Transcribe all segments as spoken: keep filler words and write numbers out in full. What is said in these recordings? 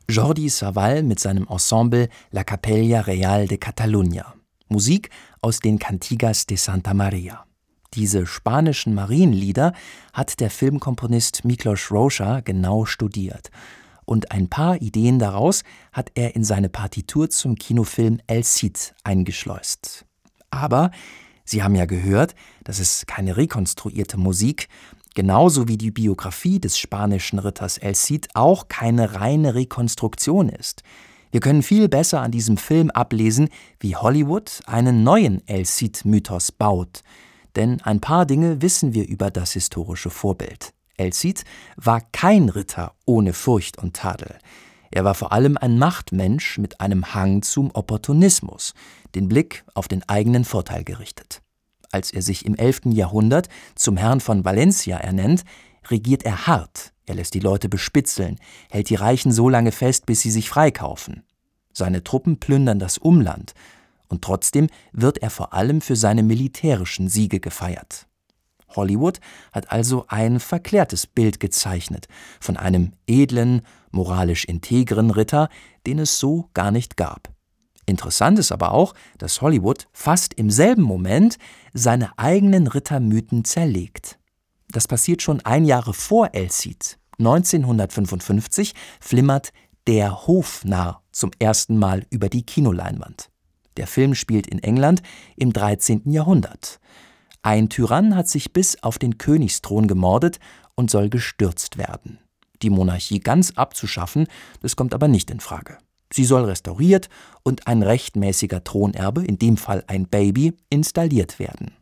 Jordi Savall mit seinem Ensemble La Capella Real de Catalunya. Musik aus den Cantigas de Santa Maria. Diese spanischen Marienlieder hat der Filmkomponist Miklos Rozsa genau studiert. Und ein paar Ideen daraus hat er in seine Partitur zum Kinofilm El Cid eingeschleust. Aber Sie haben ja gehört, das ist keine rekonstruierte Musik, genauso wie die Biografie des spanischen Ritters El Cid auch keine reine Rekonstruktion ist. Wir können viel besser an diesem Film ablesen, wie Hollywood einen neuen El Cid-Mythos baut. Denn ein paar Dinge wissen wir über das historische Vorbild. El Cid war kein Ritter ohne Furcht und Tadel. Er war vor allem ein Machtmensch mit einem Hang zum Opportunismus, den Blick auf den eigenen Vorteil gerichtet. Als er sich im elften Jahrhundert zum Herrn von Valencia ernennt, regiert er hart. Er lässt die Leute bespitzeln, hält die Reichen so lange fest, bis sie sich freikaufen. Seine Truppen plündern das Umland. Und trotzdem wird er vor allem für seine militärischen Siege gefeiert. Hollywood hat also ein verklärtes Bild gezeichnet von einem edlen, moralisch integren Ritter, den es so gar nicht gab. Interessant ist aber auch, dass Hollywood fast im selben Moment seine eigenen Rittermythen zerlegt. Das passiert schon ein Jahr vor El Cid. neunzehnhundertfünfundfünfzig flimmert Der Hofnarr zum ersten Mal über die Kinoleinwand. Der Film spielt in England im dreizehnten Jahrhundert. Ein Tyrann hat sich bis auf den Königsthron gemordet und soll gestürzt werden. Die Monarchie ganz abzuschaffen, das kommt aber nicht in Frage. Sie soll restauriert und ein rechtmäßiger Thronerbe, in dem Fall ein Baby, installiert werden.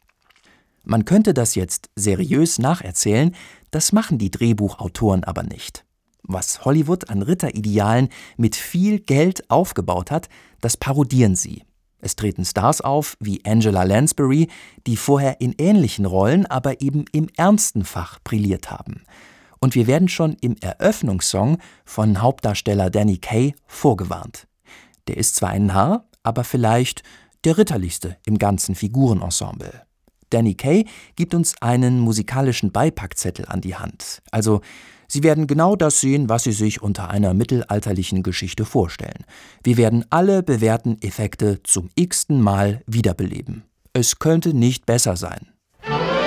Man könnte das jetzt seriös nacherzählen, das machen die Drehbuchautoren aber nicht. Was Hollywood an Ritteridealen mit viel Geld aufgebaut hat, das parodieren sie. Es treten Stars auf wie Angela Lansbury, die vorher in ähnlichen Rollen, aber eben im ernsten Fach brilliert haben. Und wir werden schon im Eröffnungssong von Hauptdarsteller Danny Kaye vorgewarnt. Der ist zwar ein Narr, aber vielleicht der ritterlichste im ganzen Figurenensemble. Danny Kaye gibt uns einen musikalischen Beipackzettel an die Hand. Also, Sie werden genau das sehen, was Sie sich unter einer mittelalterlichen Geschichte vorstellen. Wir werden alle bewährten Effekte zum x-ten Mal wiederbeleben. Es könnte nicht besser sein.